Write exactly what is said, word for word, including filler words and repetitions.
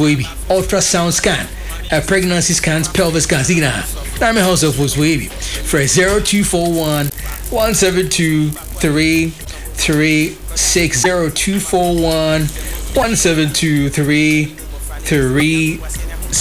wavy. Ultrasound scan. Uh, pregnancy scans, pelvis scans. Igna. I'm a house of was wavy. For zero two four one one seven two three three six zero two four one one seven two three three